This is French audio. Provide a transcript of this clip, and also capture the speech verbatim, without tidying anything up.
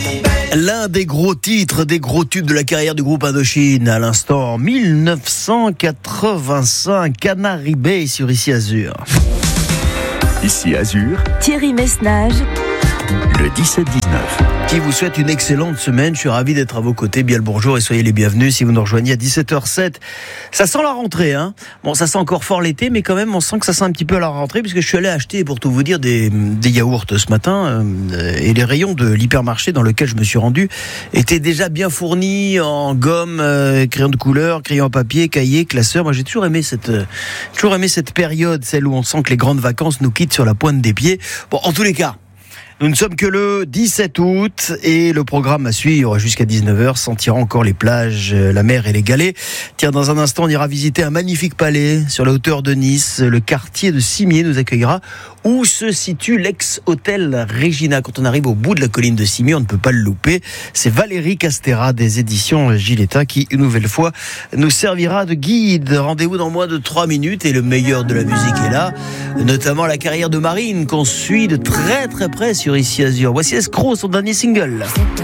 L'un des gros titres, des gros tubes de la carrière du groupe Indochine, à l'instant, en dix-neuf cent quatre-vingt-cinq, Canary Bay sur Ici Azur. Ici Azur, Thierry Messnage, le dix-sept dix-neuf. Qui vous souhaite une excellente semaine. Je suis ravi d'être à vos côtés. Bien le bonjour et soyez les bienvenus si vous nous rejoignez à dix-sept heures zéro sept. Ça sent la rentrée, hein. Bon, ça sent encore fort l'été, mais quand même, on sent que ça sent un petit peu à la rentrée, puisque je suis allé acheter, pour tout vous dire, des, des yaourts ce matin, euh, et les rayons de l'hypermarché dans lequel je me suis rendu étaient déjà bien fournis en gomme, euh, crayon de couleur, crayon à papier, cahier, classeur. Moi, j'ai toujours aimé cette, euh, toujours aimé cette période, celle où on sent que les grandes vacances nous quittent sur la pointe des pieds. Bon, en tous les cas, nous ne sommes que le dix-sept août et le programme à suivre jusqu'à dix-neuf heures sentira encore les plages, la mer et les galets. Tiens, dans un instant, on ira visiter un magnifique palais sur la hauteur de Nice. Le quartier de Cimier nous accueillera, où se situe l'ex-hôtel Regina. Quand on arrive au bout de la colline de Cimier, on ne peut pas le louper. C'est Valérie Castera des éditions Giletta qui, une nouvelle fois, nous servira de guide. Rendez-vous dans moins de trois minutes et le meilleur de la musique est là, notamment la carrière de Marine qu'on suit de très très près sur Ici Azur. Voici Escroc, son dernier single.